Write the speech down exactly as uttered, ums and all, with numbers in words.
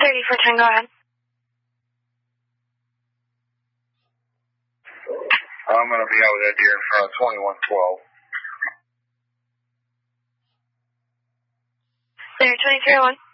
thirty for ten, go ahead. I'm going to be out at deer in front of twenty-one twelve. There, twenty-three oh one.